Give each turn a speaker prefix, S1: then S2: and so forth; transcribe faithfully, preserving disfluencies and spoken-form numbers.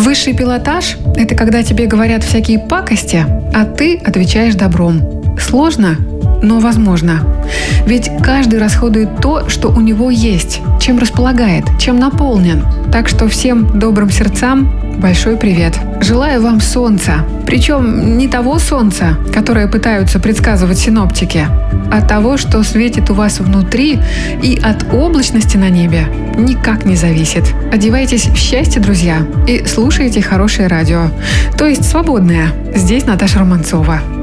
S1: Высший пилотаж – это когда тебе говорят всякие пакости, а ты отвечаешь добром. Сложно, но возможно. Ведь каждый расходует то, что у него есть, чем располагает, чем наполнен. Так что всем добрым сердцам большой привет. Желаю вам солнца. Причем не того солнца, которое пытаются предсказывать синоптики, а того, что светит у вас внутри и от облачности на небе никак не зависит. Одевайтесь в счастье, друзья, и слушайте хорошее радио. То есть свободное. Здесь Наташа Романцова.